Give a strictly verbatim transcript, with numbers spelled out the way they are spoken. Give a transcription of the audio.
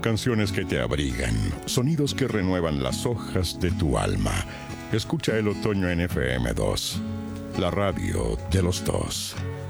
canciones que te abrigan, sonidos que renuevan las hojas de tu alma. Escucha el otoño en F M dos, la radio de los dos.